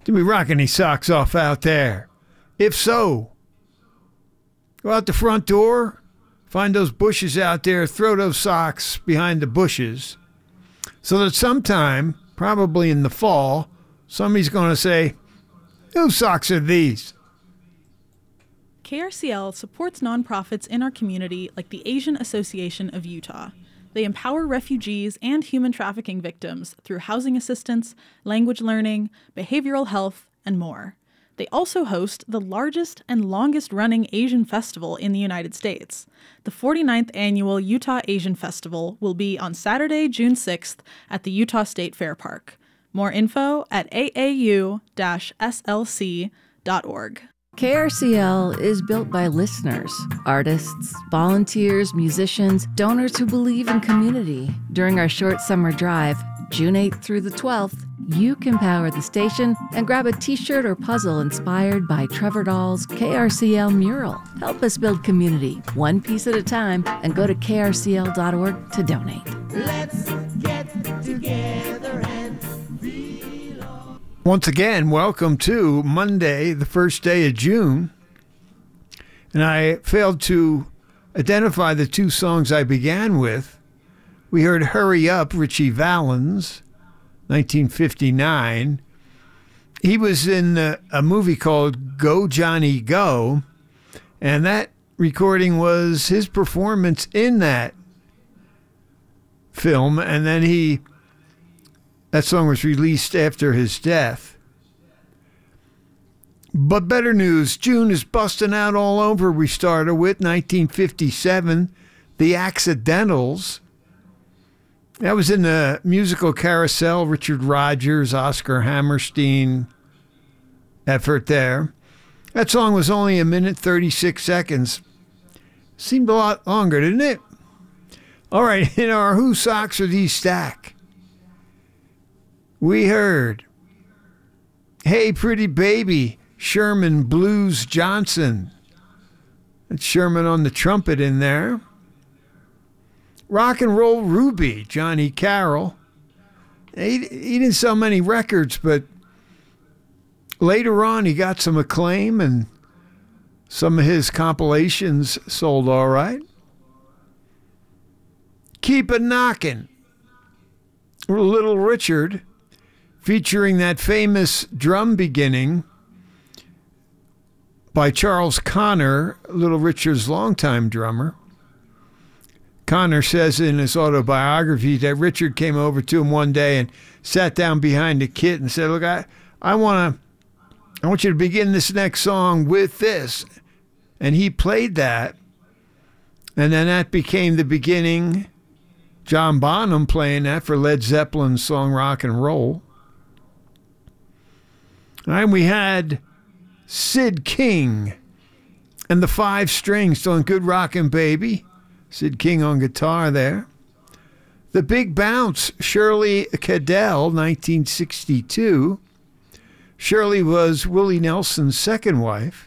Do we rock any socks off out there? If so, go out the front door, find those bushes out there, throw those socks behind the bushes so that sometime, probably in the fall, somebody's going to say, whose socks are these? KRCL supports nonprofits in our community like the Asian Association of Utah. They empower refugees and human trafficking victims through housing assistance, language learning, behavioral health, and more. They also host the largest and longest-running Asian festival in the United States. The 49th annual Utah Asian Festival will be on Saturday, June 6th at the Utah State Fair Park. More info at aau-slc.org. KRCL is built by listeners, artists, volunteers, musicians, donors who believe in community. During our short summer drive, June 8th through the 12th, you can power the station and grab a t-shirt or puzzle inspired by Trevor Dahl's KRCL mural. Help us build community, one piece at a time, and go to krcl.org to donate. Let's get together and once again, welcome to Monday, the first day of June. And I failed to identify the two songs I began with. We heard Hurry Up, Ritchie Valens, 1959. He was in a movie called Go Johnny Go, and that recording was his performance in that film, and then that song was released after his death. But better news, June is busting out all over. We started with 1957, The Accidentals. That was in the musical Carousel, Richard Rodgers, Oscar Hammerstein effort there. That song was only 1 minute 36 seconds. Seemed a lot longer, didn't it? All right, in our Whose Socks Are These Stack? We heard, Hey Pretty Baby, Sherman Blues Johnson. That's Sherman on the trumpet in there. Rock and Roll Ruby, Johnny Carroll. He didn't sell many records, but later on he got some acclaim and some of his compilations sold all right. Keep It Knockin', Little Richard, featuring that famous drum beginning by Charles Connor, Little Richard's longtime drummer. Connor says in his autobiography that Richard came over to him one day and sat down behind the kit and said, look, I want you to begin this next song with this. And he played that, and then that became the beginning. John Bonham playing that for Led Zeppelin's song Rock and Roll. And we had Sid King and the Five Strings doing Good Rockin' Baby. Sid King on guitar there. The Big Bounce, Shirley Cadell, 1962. Shirley was Willie Nelson's second wife.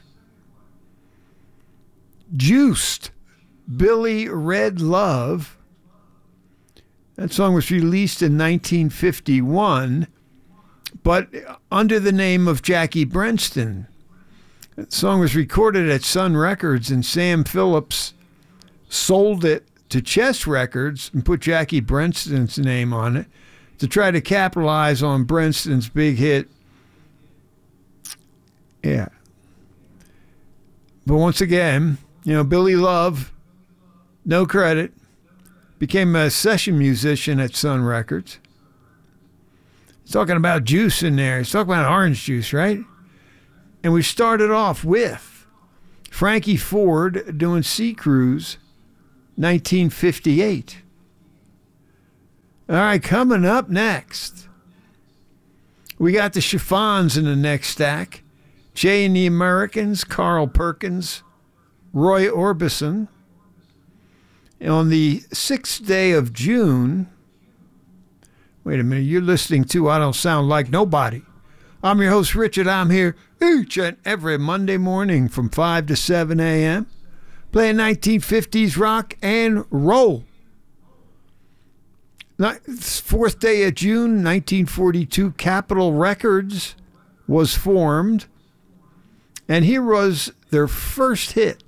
Juiced, Billy Red Love. That song was released in 1951, but under the name of Jackie Brenston. That song was recorded at Sun Records, and Sam Phillips sold it to Chess Records and put Jackie Brenston's name on it to try to capitalize on Brenston's big hit. Yeah. But once again, Billy Love, no credit, became a session musician at Sun Records. He's talking about juice in there. He's talking about orange juice, right? And we started off with Frankie Ford doing Sea Cruise, 1958. All right, coming up next, we got the Chiffons in the next stack. Jay and the Americans, Carl Perkins, Roy Orbison. On the 6th day of June, wait a minute, you're listening to I Don't Sound Like Nobody. I'm your host, Richard. I'm here each and every Monday morning from 5 to 7 a.m. playing 1950s rock and roll. 4th day of June, 1942, Capitol Records was formed, and here was their first hit.